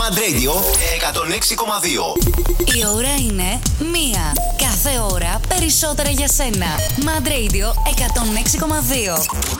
Mad Radio 106,2. Η ώρα είναι 1. Κάθε ώρα περισσότερα για σένα. Mad Radio 106,2.